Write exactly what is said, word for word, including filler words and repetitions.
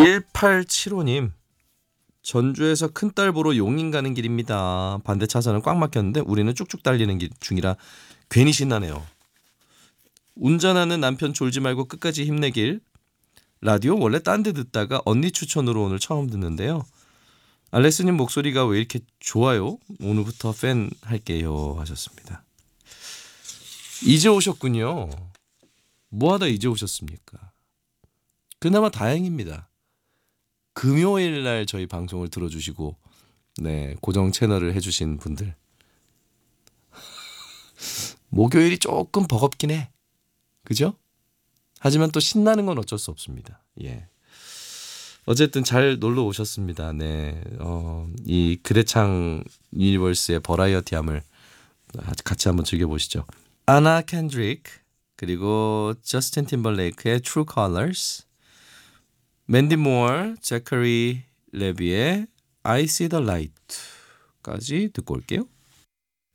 일팔칠오님 전주에서 큰딸 보러 용인 가는 길입니다. 반대 차선은 꽉 막혔는데 우리는 쭉쭉 달리는 길 중이라 괜히 신나네요. 운전하는 남편 졸지 말고 끝까지 힘내길. 라디오 원래 딴 데 듣다가 언니 추천으로 오늘 처음 듣는데요. 알렉스님 목소리가 왜 이렇게 좋아요? 오늘부터 팬 할게요 하셨습니다. 이제 오셨군요. 뭐하다 이제 오셨습니까? 그나마 다행입니다. 금요일 날 저희 방송을 들어주시고 네 고정 채널을 해주신 분들 목요일이 조금 버겁긴 해. 그죠? 하지만 또 신나는 건 어쩔 수 없습니다. 예. 어쨌든 잘 놀러 오셨습니다. 네, 어, 이 그대창 유니버스의 버라이어티함을 같이 한번 즐겨보시죠. 아나 캔드릭 그리고 저스틴 팀벌레이크의 True Colors, 맨디 모어, 제커리 레비의 I See the Light까지 듣고 올게요.